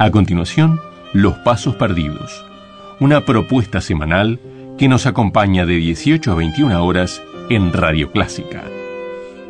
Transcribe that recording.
A continuación, Los Pasos Perdidos, una propuesta semanal que nos acompaña de 18 a 21 horas en Radio Clásica.